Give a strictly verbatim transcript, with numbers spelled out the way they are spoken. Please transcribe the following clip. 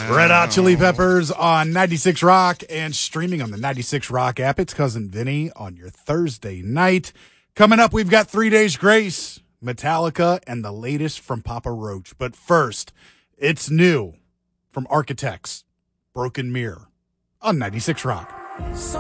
Red Hot Chili Peppers on ninety-six Rock and streaming on the ninety-six Rock app. It's Cousin Vinny on your Thursday night. Coming up, we've got Three Days Grace, Metallica, and the latest from Papa Roach. But first, it's new from Architects, Broken Mirror on ninety-six Rock.